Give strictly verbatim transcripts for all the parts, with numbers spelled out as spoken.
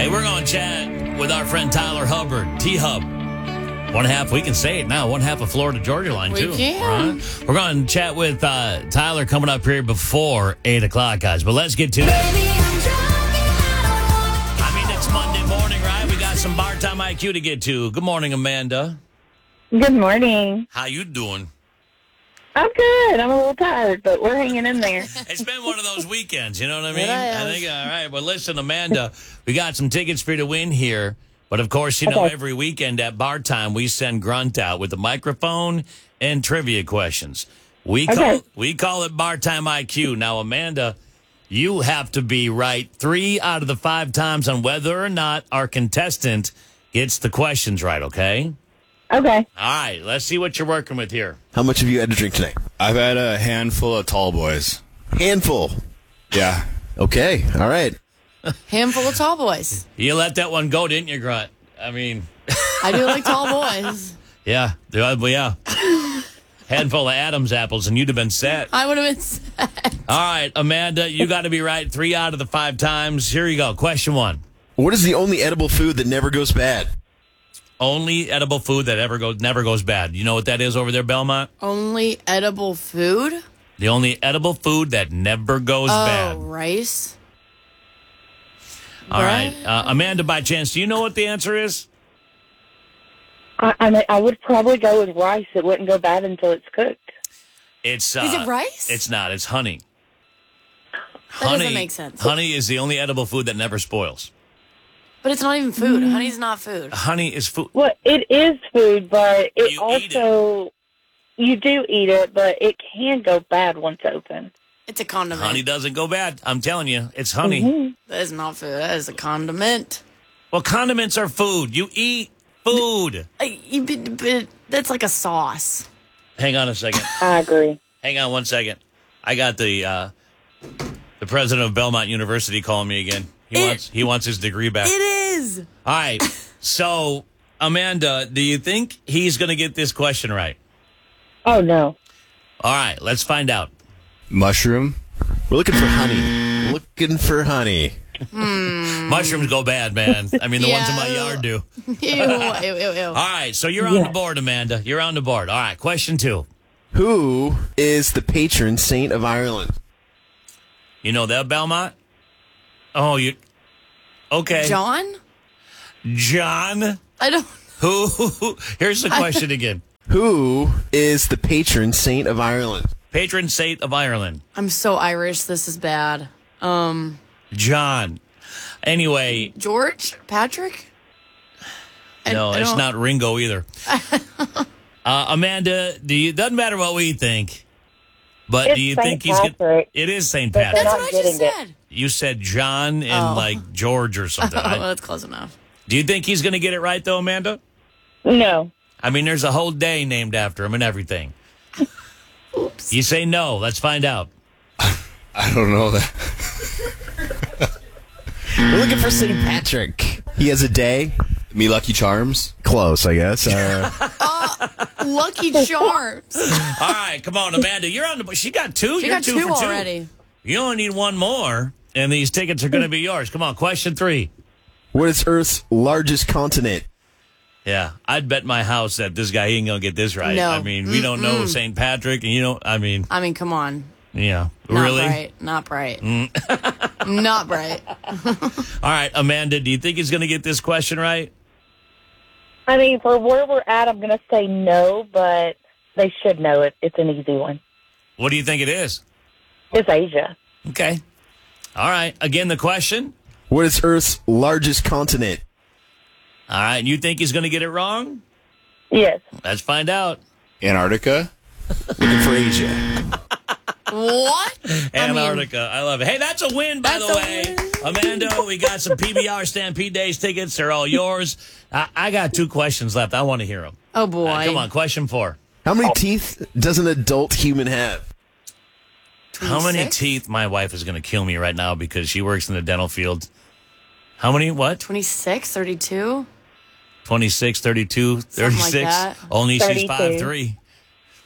Hey, we're going to chat with our friend Tyler Hubbard, T-Hub. One half, we can say it now, one half of Florida Georgia line, we too. Can. Right? We're going to chat with uh, Tyler coming up here before eight o'clock, guys. But let's get to that. I mean, it's Monday morning, right? We got some bar time I Q to get to. Good morning, Amanda. Good morning. How you doing? I'm good. I'm a little tired, but we're hanging in there. It's been one of those weekends, you know what I mean? It I is. think, all right. Well, listen, Amanda, we got some tickets for you to win here. But, of course, you know, Okay. every weekend at bar time, we send Grunt out with the microphone and trivia questions. We call, Okay. we call it bar time I Q. Now, Amanda, you have to be right three out of the five times on whether or not our contestant gets the questions right, okay? Okay. All right, let's see what you're working with here. How much have you had to drink today? I've had a handful of tall boys. Handful. Yeah. Okay. All right. Handful of tall boys. You let that one go, didn't you, Grunt? I mean, I do like tall boys. yeah, yeah, well, yeah. Handful of Adam's apples, and you'd have been set. I would have been sad. All right, Amanda, you got to be right three out of the five times. Here you go. Question one. What is the only edible food that never goes bad? Only edible food that ever goes never goes bad. You know what that is over there, Belmont? Only edible food? The only edible food that never goes Oh, bad. rice? All right. Uh, Amanda, by chance, do you know what the answer is? I, I mean, I would probably go with rice. It wouldn't go bad until it's cooked. It's uh, Is it rice? It's not. It's honey. That honey, doesn't make sense. Honey is the only edible food that never spoils. But it's not even food. Honey's not food. Honey is food. Well, it is food, but it You eat also, you do eat it, but it can go bad once open. It's a condiment. Honey doesn't go bad. I'm telling you, it's honey. Mhm. That is not food. That is a condiment. Well, condiments are food. You eat food. I, you- but, but that's like a sauce. Hang on a second. I agree. Hang on one second. I got the uh, the president of Belmont University calling me again. He It- wants he wants his degree back. It is. All right. So, Amanda, do you think he's going to get this question right? Oh, no. All right, let's find out. Mushroom. We're looking for honey. Looking for honey. Mushrooms go bad, man. I mean, the ones in my Yeah. yard do. Ew, ew, ew, ew. All right, so you're on Yeah. the board, Amanda. You're on the board. All right, question two. Who is the patron saint of Ireland? You know that, Belmont? Oh, you... Okay. John? John? I don't. Who? Here's the question again. Who is the patron saint of Ireland? Patron saint of Ireland. I'm so Irish. This is bad. Um, John. Anyway, George? Patrick? I- no, I it's don't- not Ringo either. uh, Amanda, do you? Doesn't matter what we think, but It's do you Saint think he's? Gonna, Patrick. it is Saint But they're Patrick. That's not what I just getting it. said. You said John and Oh. like George or something. Oh, I- that's close enough. do you think he's going to get it right though, Amanda? No. I mean, there's a whole day named after him and everything. Oops. You say no. Let's find out. I don't know that. We're looking for Saint Patrick. He has a day. Me Lucky Charms. Close, I guess. Uh, Lucky Charms. All right, come on, Amanda. You're on the. She got two. She You're got two, two for two already. You only need one more, and these tickets are going to be yours. Come on, question three. what is Earth's largest continent? Yeah, I'd bet my house that this guy ain't gonna get this right. No. I mean, we don't know Saint Patrick, and you know, I mean, I mean, come on. yeah, Not really. bright. Not bright. Not bright. All right, Amanda, do you think he's gonna get this question right? I mean, for where we're at, I'm going to say no, but they should know it. It's an easy one. What do you think it is? It's Asia. Okay. All right. Again, the question. What is Earth's largest continent? All right. You think he's gonna get it wrong? Yes. Let's find out. Antarctica. Looking for Asia. What? I mean, Antarctica. I, love it. Hey, that's a win, by That's the a way. win. Amanda, we got some P B R Stampede Days tickets. They're all yours. I, I got two questions left. I want to hear them. oh, boy. come on, question four. How many teeth does an adult human have? How many twenty-six? teeth? My wife is going to kill me right now because she works in the dental field. How many? What? twenty-six, thirty-two? twenty-six, thirty-two, Something like thirty-six. that. Only she's thirty-two. five three.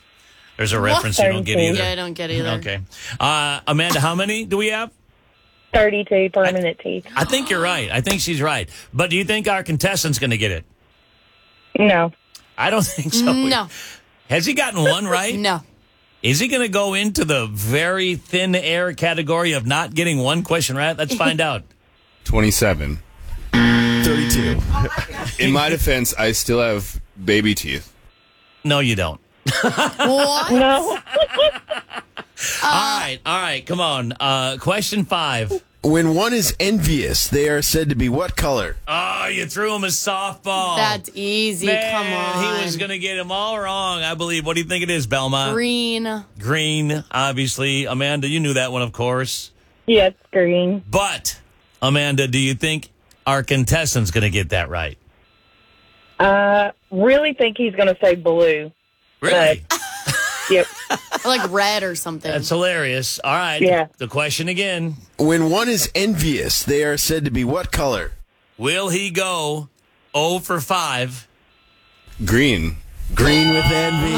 There's a reference you don't get thirty-two. either. Yeah, I don't get either. Okay. Uh, Amanda, how many do we have? thirty-two permanent teeth. I think you're right. I think she's right. But do you think our contestant's going to get it? No. I don't think so. No. Has he gotten one right? No. Is he going to go into the very thin air category of not getting one question right? Let's find out. twenty-seven. thirty-two. In my defense, I still have baby teeth. No, you don't. What? No. all right. All right. Come on. Uh, question five. When one is envious, they are said to be what color? Oh, you threw him a softball. That's easy. Man, Come on. He was going to get them all wrong, I believe. What do you think it is, Belmont? Green. Green, obviously. Amanda, you knew that one, of course. Yes, green. But, Amanda, do you think our contestant's going to get that right? Uh, really think he's going to say blue. Really? Yep. Or like red or something. That's hilarious. All right. Yeah. The question again. When one is envious, they are said to be what color? Will he go oh for five? Green. Green with envy.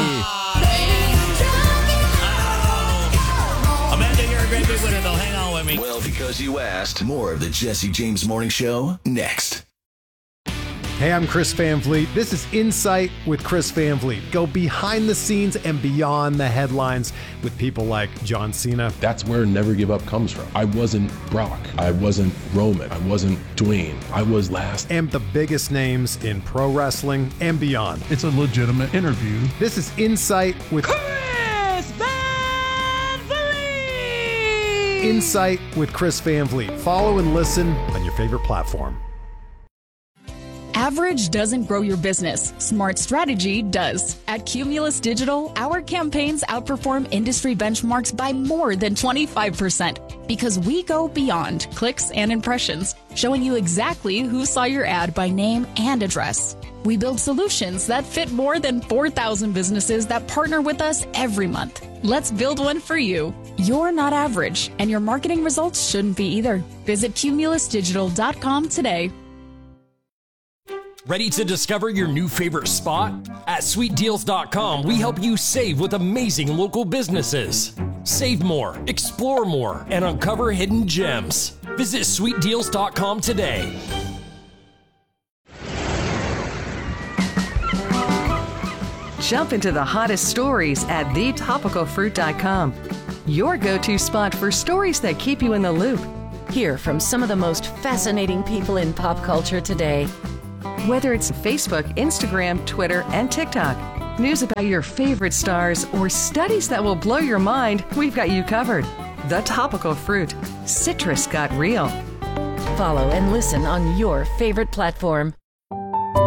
Oh. Amanda, you're a great big winner, though. Hang on with me. Well, because you asked, more of the Jesse James Morning Show next. Hey, I'm Chris Van Vliet. This is Insight with Chris Van Vliet. Go behind the scenes and beyond the headlines with people like John Cena. That's where Never Give Up comes from. I wasn't Brock. I wasn't Roman. I wasn't Dwayne. I was last. And the biggest names in pro wrestling and beyond. It's a legitimate interview. This is Insight with Chris Van Vliet. Insight with Chris Van Vliet. Follow and listen on your favorite platform. Average doesn't grow your business. Smart strategy does. At Cumulus Digital, our campaigns outperform industry benchmarks by more than twenty-five percent because we go beyond clicks and impressions, showing you exactly who saw your ad by name and address. We build solutions that fit more than four thousand businesses that partner with us every month. Let's build one for you. You're not average, and your marketing results shouldn't be either. Visit cumulus digital dot com today. Ready to discover your new favorite spot? At sweet deals dot com, we help you save with amazing local businesses. Save more, explore more, and uncover hidden gems. Visit sweet deals dot com today. Jump into the hottest stories at the topical fruit dot com. Your go-to spot for stories that keep you in the loop. Hear from some of the most fascinating people in pop culture today. Whether it's Facebook, Instagram, Twitter, and TikTok, news about your favorite stars, or studies that will blow your mind, we've got you covered. The Topical Fruit. Citrus got real. Follow and listen on your favorite platform.